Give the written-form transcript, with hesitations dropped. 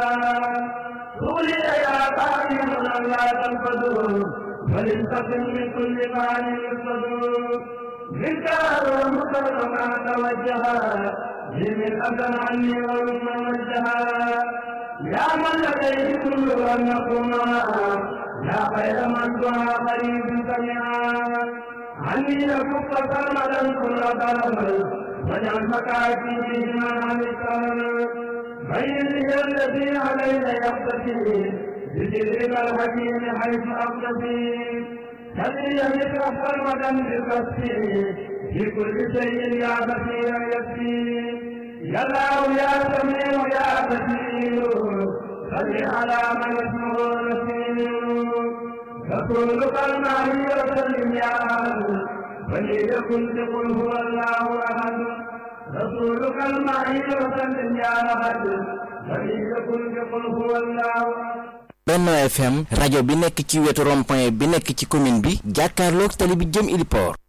قولي يا قائم لا تنفذوا وللتقم من كل مال الصدور منك المكرم توجها من أذن عني ومن وجها يا من لديه كل أن نكون يا خير من دعا قريب سمعا عني لكف سرمدا كل ضرب واجعل مكاتي فيما عن السلام بين لي الذي علينا يقتفي بذكرك الحكيم حيث أقتفي خلي مثل سرمدا بالقصي في كل شيء يا بصير يكفي يا الله يا سميع يا بصير صل على من اسمه نسير رسولك المعي وسلم يا أحد وليكن تقل هو الله أحد رسولك المعي وسلم يا أحد وليكن تقل هو الله. Benno FM rajo bi nekk ci wetu rond-point bi nekk ci commune bi jàkkaarloog tali bi jëm Ili Port.